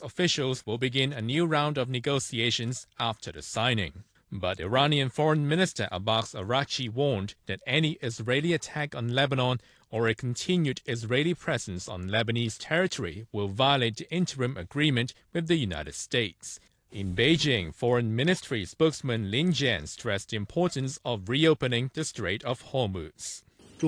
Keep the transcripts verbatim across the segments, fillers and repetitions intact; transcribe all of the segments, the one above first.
officials will begin a new round of negotiations after the signing. But Iranian Foreign Minister Abbas Araghchi warned that any Israeli attack on Lebanon or a continued Israeli presence on Lebanese territory will violate the interim agreement with the United States. In Beijing, Foreign Ministry spokesman Lin Jian stressed the importance of reopening the Strait of Hormuz.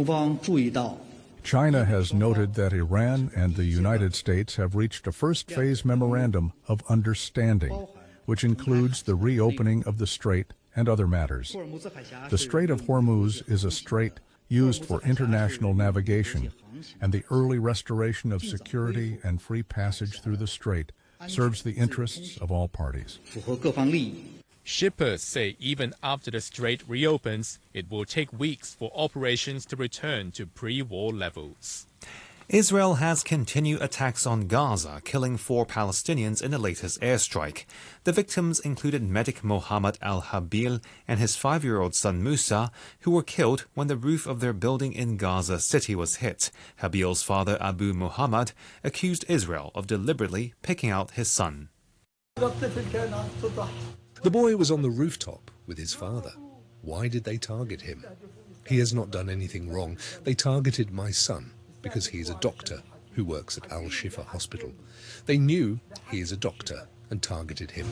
China has noted that Iran and the United States have reached a first-phase memorandum of understanding, which includes the reopening of the strait and other matters. The Strait of Hormuz is a strait used for international navigation, and the early restoration of security and free passage through the strait serves the interests of all parties. Shippers say even after the strait reopens, it will take weeks for operations to return to pre-war levels. Israel has continued attacks on Gaza, killing four Palestinians in the latest airstrike. The victims included medic Mohammed al-Habil and his five-year-old son Musa, who were killed when the roof of their building in Gaza City was hit. Habil's father, Abu Muhammad, accused Israel of deliberately picking out his son. The boy was on the rooftop with his father. Why did they target him? He has not done anything wrong. They targeted my son because he is a doctor who works at Al-Shifa Hospital. They knew he is a doctor and targeted him.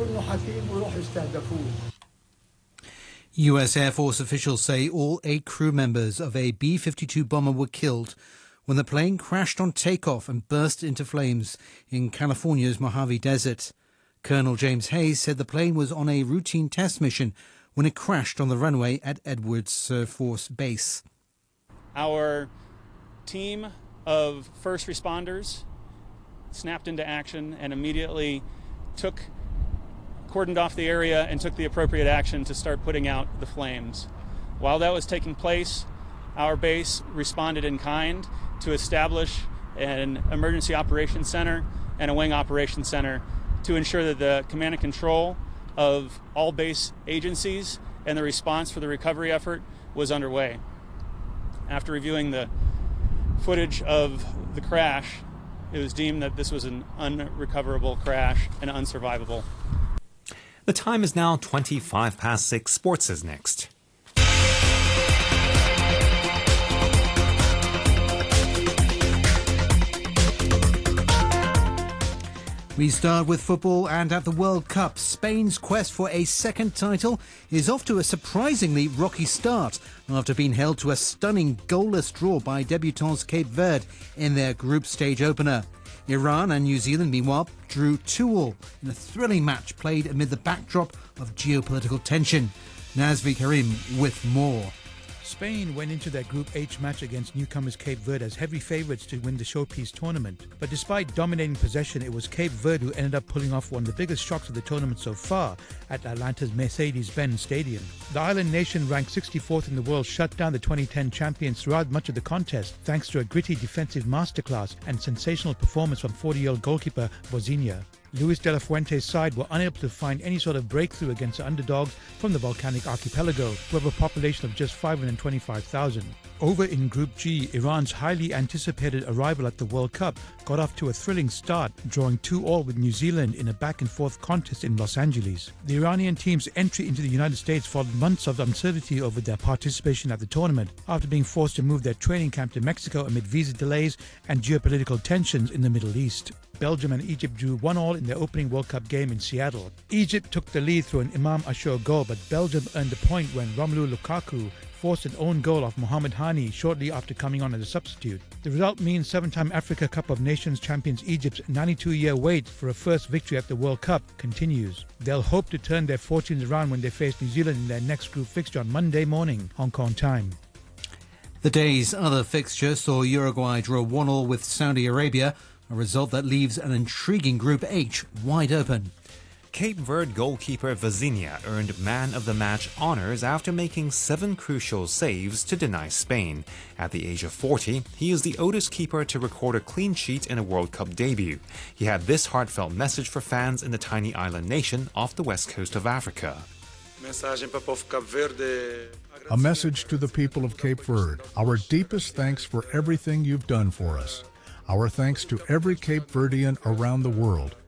U S Air Force officials say all eight crew members of a B fifty-two bomber were killed when the plane crashed on takeoff and burst into flames in California's Mojave Desert. Colonel James Hayes said the plane was on a routine test mission when it crashed on the runway at Edwards Air Force Base. Our team of first responders snapped into action and immediately took, cordoned off the area and took the appropriate action to start putting out the flames. While that was taking place, our base responded in kind to establish an emergency operations center and a wing operations center to ensure that the command and control of all base agencies and the response for the recovery effort was underway. After reviewing the footage of the crash, it was deemed that this was an unrecoverable crash and unsurvivable. The time is now twenty-five past six. Sports is next. We start with football, and at the World Cup, Spain's quest for a second title is off to a surprisingly rocky start after being held to a stunning goalless draw by debutants Cape Verde in their group stage opener. Iran and New Zealand, meanwhile, drew two all in a thrilling match played amid the backdrop of geopolitical tension. Nazvi Karim with more. Spain went into their Group H match against newcomers Cape Verde as heavy favourites to win the showpiece tournament. But despite dominating possession, it was Cape Verde who ended up pulling off one of the biggest shocks of the tournament so far at Atlanta's Mercedes-Benz Stadium. The island nation, ranked sixty-fourth in the world, shut down the twenty ten champions throughout much of the contest thanks to a gritty defensive masterclass and sensational performance from forty-year-old goalkeeper Bozinia. Luis de la Fuente's side were unable to find any sort of breakthrough against the underdogs from the volcanic archipelago, who have a population of just five hundred twenty-five thousand. Over in Group G, Iran's highly anticipated arrival at the World Cup got off to a thrilling start, drawing two all with New Zealand in a back-and-forth contest in Los Angeles. The Iranian team's entry into the United States followed months of uncertainty over their participation at the tournament, after being forced to move their training camp to Mexico amid visa delays and geopolitical tensions in the Middle East. Belgium and Egypt drew one all in their opening World Cup game in Seattle. Egypt took the lead through an Imam Ashur goal, but Belgium earned the point when Romelu Lukaku forced an own goal off Mohamed Hani shortly after coming on as a substitute. The result means seven-time Africa Cup of Nations champions Egypt's ninety-two-year wait for a first victory at the World Cup continues. They'll hope to turn their fortunes around when they face New Zealand in their next group fixture on Monday morning, Hong Kong time. The day's other fixture saw Uruguay draw one all with Saudi Arabia, a result that leaves an intriguing Group H wide open. Cape Verde goalkeeper Vazinia earned Man of the Match honours after making seven crucial saves to deny Spain. At the age of forty, he is the oldest keeper to record a clean sheet in a World Cup debut. He had this heartfelt message for fans in the tiny island nation off the west coast of Africa. A message to the people of Cape Verde. Our deepest thanks for everything you've done for us. Our thanks to every Cape Verdean around the world.